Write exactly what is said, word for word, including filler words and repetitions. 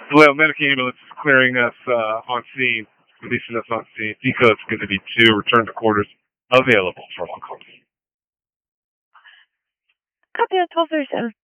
Well, medical ambulance is clearing us uh, on scene, releasing us on scene. Decode's going to be two. Return to quarters available for all calls. Copy on twelve thirty-seven.